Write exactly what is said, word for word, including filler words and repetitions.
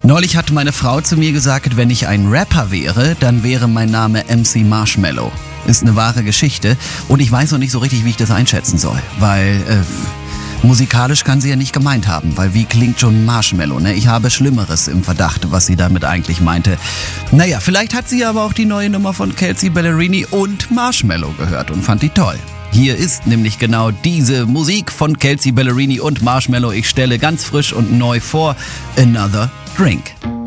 Neulich hat meine Frau zu mir gesagt, wenn ich ein Rapper wäre, dann wäre mein Name M C Marshmello. Ist eine wahre Geschichte und ich weiß noch nicht so richtig, wie ich das einschätzen soll, weil äh, musikalisch kann sie ja nicht gemeint haben, weil wie klingt schon Marshmello, ne? Ich habe Schlimmeres im Verdacht, was sie damit eigentlich meinte. Naja, vielleicht hat sie aber auch die neue Nummer von Kelsea Ballerini und Marshmello gehört und fand die toll. Hier ist nämlich genau diese Musik von Kelsea Ballerini und Marshmello. Ich stelle ganz frisch und neu vor, Another Drink.